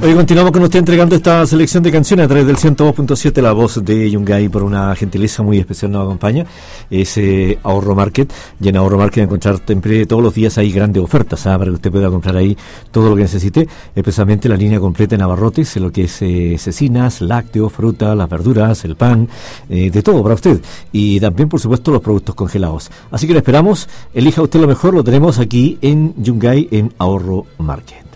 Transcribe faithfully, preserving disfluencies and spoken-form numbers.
Hoy continuamos con usted entregando esta selección de canciones a través del ciento dos punto siete, la voz de Yungay. Por una gentileza muy especial nos acompaña, es eh, Ahorro Market, y en Ahorro Market encontrar siempre todos los días hay grandes ofertas, ¿ah? Para que usted pueda comprar ahí todo lo que necesite, especialmente la línea completa en abarrotes, en lo que es eh, cecinas, lácteos, fruta, las verduras, el pan, eh, de todo para usted, y también por supuesto los productos congelados. Así que le esperamos, elija usted lo mejor, lo tenemos aquí en Yungay en Ahorro Market.